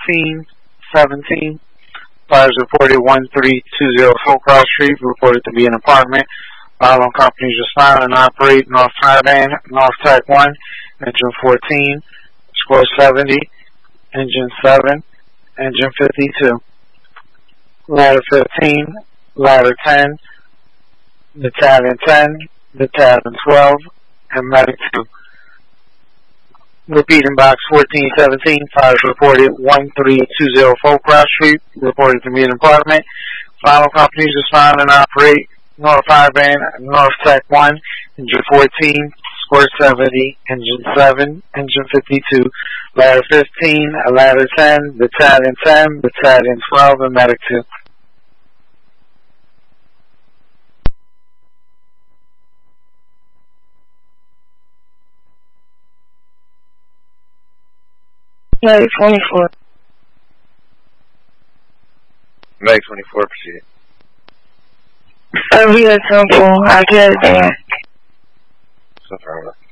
1417. Fires reported 1320 Full Cross Street, reported to be an apartment. Following companies respond and operate North Highband, North Tech 1, Engine 14, Score 70, Engine 7, Engine 52. Ladder 15, Ladder 10, Battalion 10, Battalion 12, and Medic 2. Repeating box 1417, fires reported 1320 Full Cross Street, reported to be an apartment. Final companies respond and operate North Highband, North Tech 1, Engine 14, Score 70, Engine 7, Engine 52, Ladder 15, Ladder 10, Battalion 10, Battalion 12, and Medic 2. Medic 24. Medic 24, proceed. We are simple. I get it. So far,